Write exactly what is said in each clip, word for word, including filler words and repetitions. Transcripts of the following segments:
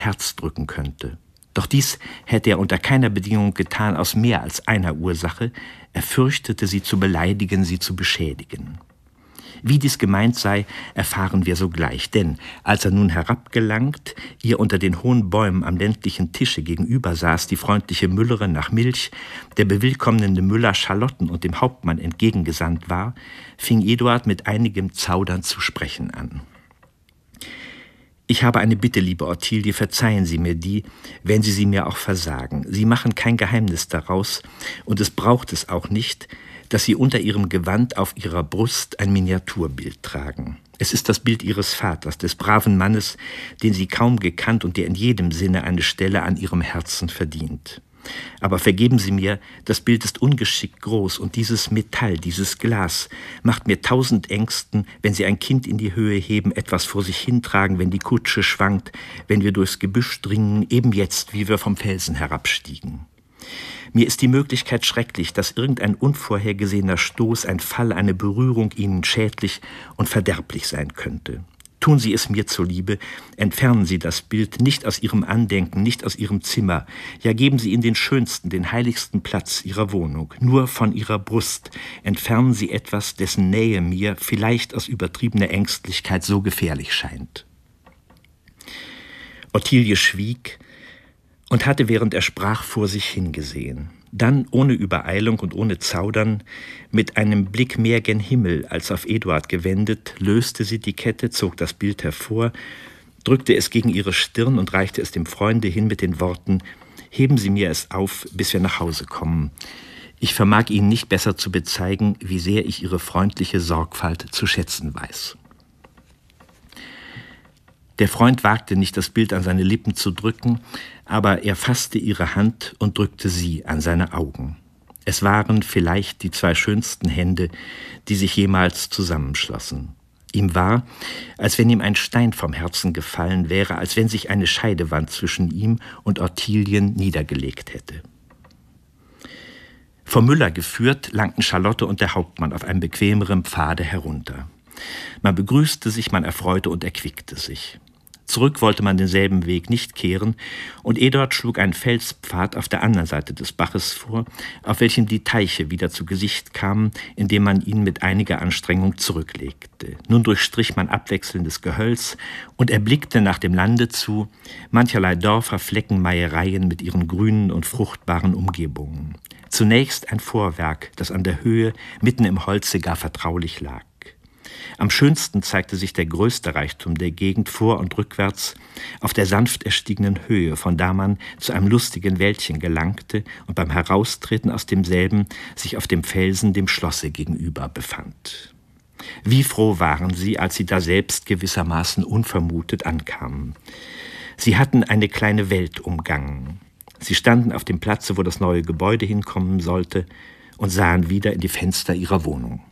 Herz drücken könnte. Doch dies hätte er unter keiner Bedingung getan, aus mehr als einer Ursache. Er fürchtete, sie zu beleidigen, sie zu beschädigen. Wie dies gemeint sei, erfahren wir sogleich, denn als er nun herabgelangt, ihr unter den hohen Bäumen am ländlichen Tische gegenüber saß, die freundliche Müllerin nach Milch, der bewillkommnende Müller Schalotten und dem Hauptmann entgegengesandt war, fing Eduard mit einigem Zaudern zu sprechen an. »Ich habe eine Bitte, liebe Ottilie, verzeihen Sie mir die, wenn Sie sie mir auch versagen. Sie machen kein Geheimnis daraus, und es braucht es auch nicht, dass Sie unter Ihrem Gewand auf Ihrer Brust ein Miniaturbild tragen. Es ist das Bild Ihres Vaters, des braven Mannes, den Sie kaum gekannt und der in jedem Sinne eine Stelle an Ihrem Herzen verdient. Aber vergeben Sie mir, das Bild ist ungeschickt groß, und dieses Metall, dieses Glas, macht mir tausend Ängsten, wenn Sie ein Kind in die Höhe heben, etwas vor sich hintragen, wenn die Kutsche schwankt, wenn wir durchs Gebüsch dringen, eben jetzt, wie wir vom Felsen herabstiegen. Mir ist die Möglichkeit schrecklich, dass irgendein unvorhergesehener Stoß, ein Fall, eine Berührung Ihnen schädlich und verderblich sein könnte. Tun Sie es mir zuliebe, entfernen Sie das Bild nicht aus Ihrem Andenken, nicht aus Ihrem Zimmer, ja geben Sie ihn den schönsten, den heiligsten Platz Ihrer Wohnung. Nur von Ihrer Brust entfernen Sie etwas, dessen Nähe mir, vielleicht aus übertriebener Ängstlichkeit, so gefährlich scheint.« Ottilie schwieg und hatte, während er sprach, vor sich hingesehen. Dann, ohne Übereilung und ohne Zaudern, mit einem Blick mehr gen Himmel als auf Eduard gewendet, löste sie die Kette, zog das Bild hervor, drückte es gegen ihre Stirn und reichte es dem Freunde hin mit den Worten: »Heben Sie mir es auf, bis wir nach Hause kommen. Ich vermag Ihnen nicht besser zu bezeigen, wie sehr ich Ihre freundliche Sorgfalt zu schätzen weiß.« Der Freund wagte nicht, das Bild an seine Lippen zu drücken, aber er fasste ihre Hand und drückte sie an seine Augen. Es waren vielleicht die zwei schönsten Hände, die sich jemals zusammenschlossen. Ihm war, als wenn ihm ein Stein vom Herzen gefallen wäre, als wenn sich eine Scheidewand zwischen ihm und Ottilien niedergelegt hätte. Vom Müller geführt, langten Charlotte und der Hauptmann auf einem bequemeren Pfade herunter. Man begrüßte sich, man erfreute und erquickte sich. Zurück wollte man denselben Weg nicht kehren, und Eduard schlug einen Felspfad auf der anderen Seite des Baches vor, auf welchem die Teiche wieder zu Gesicht kamen, indem man ihn mit einiger Anstrengung zurücklegte. Nun durchstrich man abwechselndes Gehölz und erblickte nach dem Lande zu mancherlei Dörfer, Flecken, Meiereien mit ihren grünen und fruchtbaren Umgebungen. Zunächst ein Vorwerk, das an der Höhe, mitten im Holze gar vertraulich lag. Am schönsten zeigte sich der größte Reichtum der Gegend vor und rückwärts auf der sanft erstiegenen Höhe, von da man zu einem lustigen Wäldchen gelangte und beim Heraustreten aus demselben sich auf dem Felsen dem Schlosse gegenüber befand. Wie froh waren sie, als sie daselbst gewissermaßen unvermutet ankamen. Sie hatten eine kleine Welt umgangen. Sie standen auf dem Platze, wo das neue Gebäude hinkommen sollte, und sahen wieder in die Fenster ihrer Wohnung.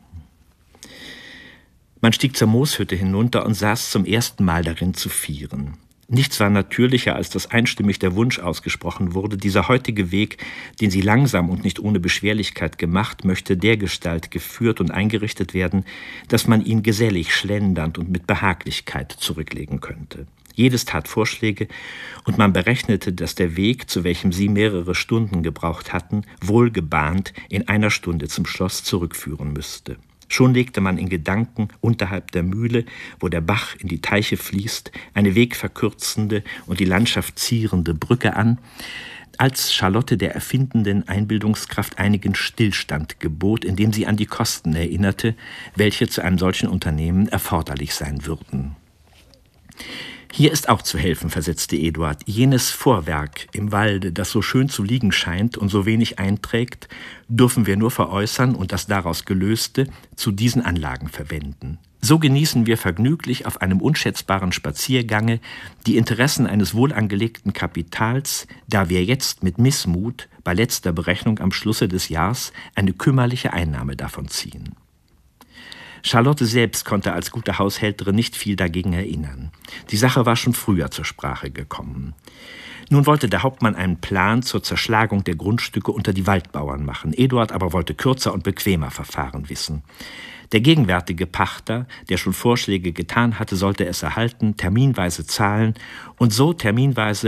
Man stieg zur Mooshütte hinunter und saß zum ersten Mal darin zu vieren. Nichts war natürlicher, als dass einstimmig der Wunsch ausgesprochen wurde, dieser heutige Weg, den sie langsam und nicht ohne Beschwerlichkeit gemacht, möchte dergestalt geführt und eingerichtet werden, dass man ihn gesellig, schlendernd und mit Behaglichkeit zurücklegen könnte. Jedes tat Vorschläge, und man berechnete, dass der Weg, zu welchem sie mehrere Stunden gebraucht hatten, wohlgebahnt in einer Stunde zum Schloss zurückführen müsste. Schon legte man in Gedanken unterhalb der Mühle, wo der Bach in die Teiche fließt, eine wegverkürzende und die Landschaft zierende Brücke an, als Charlotte der erfindenden Einbildungskraft einigen Stillstand gebot, indem sie an die Kosten erinnerte, welche zu einem solchen Unternehmen erforderlich sein würden. »Hier ist auch zu helfen«, versetzte Eduard. »Jenes Vorwerk im Walde, das so schön zu liegen scheint und so wenig einträgt, dürfen wir nur veräußern und das daraus Gelöste zu diesen Anlagen verwenden. So genießen wir vergnüglich auf einem unschätzbaren Spaziergange die Interessen eines wohlangelegten Kapitals, da wir jetzt mit Missmut bei letzter Berechnung am Schlusse des Jahres eine kümmerliche Einnahme davon ziehen.« Charlotte selbst konnte als gute Haushälterin nicht viel dagegen erinnern. Die Sache war schon früher zur Sprache gekommen. Nun wollte der Hauptmann einen Plan zur Zerschlagung der Grundstücke unter die Waldbauern machen. Eduard aber wollte kürzer und bequemer Verfahren wissen. Der gegenwärtige Pachter, der schon Vorschläge getan hatte, sollte es erhalten, terminweise zahlen und so terminweise